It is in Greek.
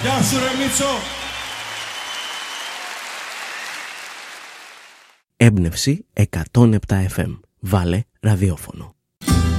Γεια σου ρε Μίτσο. Έμπνευση 107 FM. Βάλε ραδιόφωνο.